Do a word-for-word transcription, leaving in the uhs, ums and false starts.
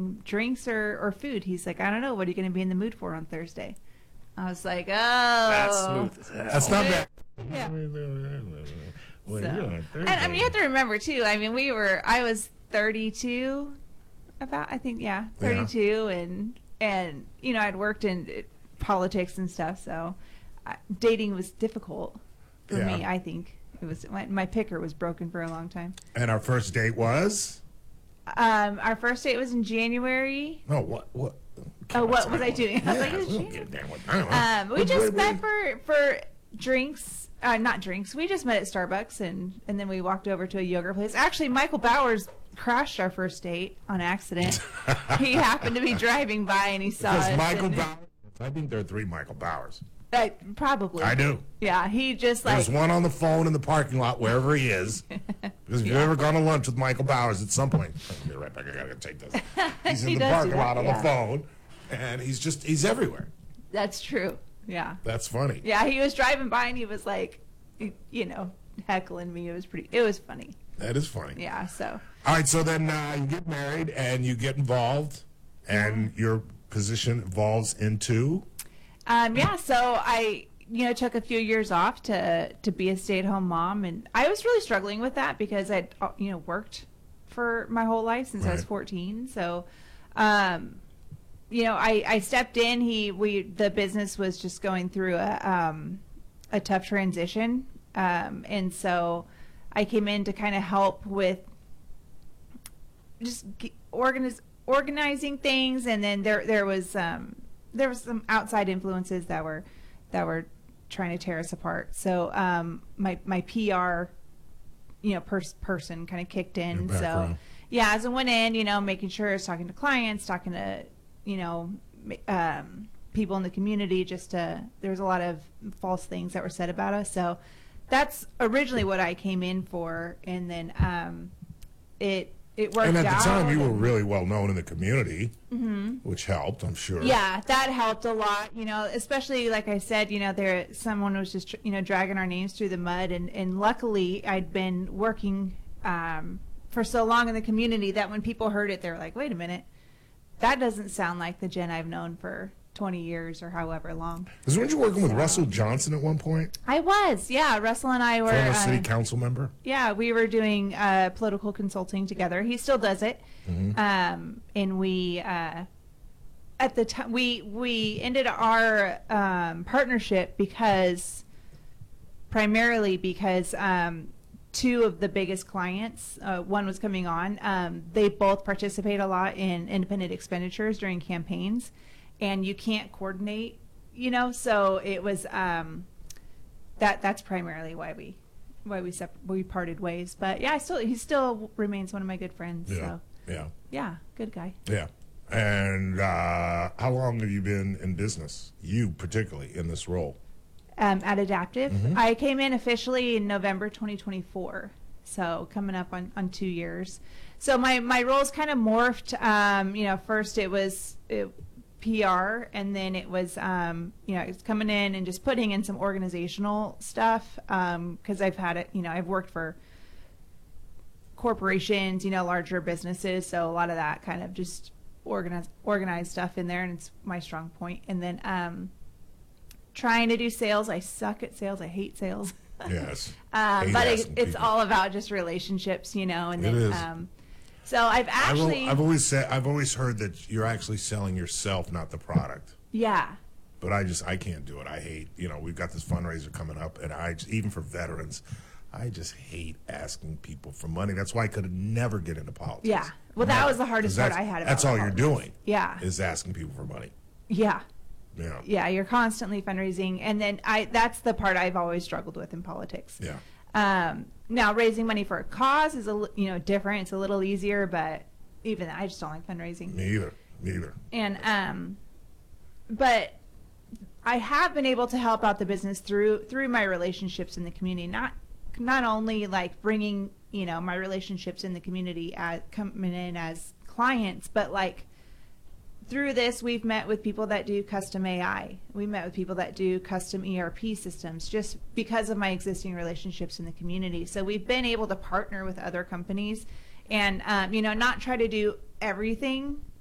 bring drinks or, or food? He's like, I don't know. What are you going to be in the mood for on Thursday? I was like, oh. That's smooth as hell. That's not bad. Yeah. Well, So, yeah, and I mean, you have to remember too. I mean, we were. I was thirty-two, about. I think, yeah, thirty-two, yeah. and and you know, I'd worked in uh, politics and stuff, so uh, dating was difficult for yeah. me. I think it was. My, my picker was broken for a long time. And our first date was? Um, our first date was in January. No, what what? Oh, what was I doing? I was like, Yeah, it was we don't January. give a damn what- I don't know. Um, we What- just what- met what- for for drinks. Uh, not drinks. We just met at Starbucks, and and then we walked over to a yogurt place. Actually, Michael Bowers crashed our first date on accident. He happened to be driving by, and he saw Because us. Michael and, Bowers. I think there are three Michael Bowers. Uh, probably. I do. Yeah, he just like. There's one on the phone in the parking lot, wherever he is. Because if you've Yeah. ever gone to lunch with Michael Bowers at some point, I'll be right back. I gotta take this. He's in He the does do parking that, lot on yeah. the phone, and he's just he's everywhere. That's true. Yeah. That's funny. Yeah, he was driving by, and he was like, you know, heckling me. It was pretty. It was funny. That is funny. Yeah. So. All right, so then uh, you get married and you get involved, and your position evolves into. Um, yeah, so I, you know, took a few years off to to be a stay-at-home mom, and I was really struggling with that because I'd, uh, you know, worked for my whole life since I was Right. fourteen. So, um, you know, I, I stepped in. He, we, the business was just going through a um, a tough transition, um, and so I came in to kind of help with just g- organize organizing things, and then there there was um, there was some outside influences that were that were trying to tear us apart. So um, my my P R, you know, pers- person kind of kicked in. Your So background. yeah, as I went in, you know, making sure I was talking to clients, talking to you know ma- um, people in the community. Just to, there was a lot of false things that were said about us. So that's originally what I came in for, and then um, it. It worked And at the out. time, you were really well known in the community, which helped, I'm sure. Yeah, that helped a lot, you know, especially like I said, you know, there someone was just, you know, dragging our names through the mud, and, and luckily I'd been working um, for so long in the community that when people heard it, they were like, wait a minute, that doesn't sound like the Jen I've known for twenty years or however long. Because weren't you working with So- Russell Johnson at one point? I was, yeah, Russell and I were, Former uh, city council member? yeah, we were doing uh, political consulting together. He still does it, um, and we uh, at the time we we ended our um, partnership because primarily because um, two of the biggest clients, uh, one was coming on. Um, they both participate a lot in independent expenditures during campaigns, and you can't coordinate, you know. So it was. Um, That that's primarily why we why we sep- we parted ways. But yeah, I still he still remains one of my good friends. Yeah. So Yeah. yeah, good guy. Yeah. And uh, how long have you been in business? You particularly in this role? Um, at Adaptive, I came in officially in November twenty twenty-four. So coming up on, on two years. So my my roles kind of morphed. Um, you know, first it was it, P R, and then it was um, you know, it's coming in and just putting in some organizational stuff because I've had it. You know, I've worked for corporations, you know, larger businesses, so a lot of that kind of just organize organized stuff in there, and it's my strong point. And then um, trying to do sales, I suck at sales. I hate sales. Yes. Um, Hate but it, asking it's people. all about just relationships, you know. And It then, is. um, so I've I've, actually, al- I've always said I've always heard that you're actually selling yourself, not the product. yeah, But I just I can't do it. I hate you know we've got this fundraiser coming up, and I just, even for veterans, I just hate asking people for money. That's why I could never get into politics. yeah. Well, that Never. was the hardest 'Cause part I that's- had. About That's all you're politics. doing. Yeah, Is asking people for money. yeah, Yeah. yeah. You're constantly fundraising, and then I that's the part I've always struggled with in politics. Yeah. Um, now raising money for a cause is a li- you know different. It's a little easier, but even I just don't like fundraising. Me either. Me either. And um, but I have been able to help out the business through through my relationships in the community. Not not only like bringing you know my relationships in the community as coming in as clients, but like through this we've met with people that do custom A I. We met with people that do custom E R P systems just because of my existing relationships in the community. So we've been able to partner with other companies and um, you know not try to do everything